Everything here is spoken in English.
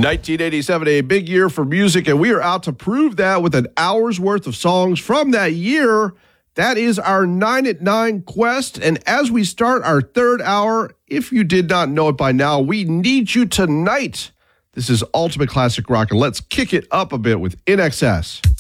1987, a big year for music, and we are out to prove that with an hour's worth of songs from that year. That is our 9 at 9 quest, and as we start our third hour, if you did not know it by now, we need you tonight. This is Ultimate Classic Rock, and let's kick it up a bit with INXS.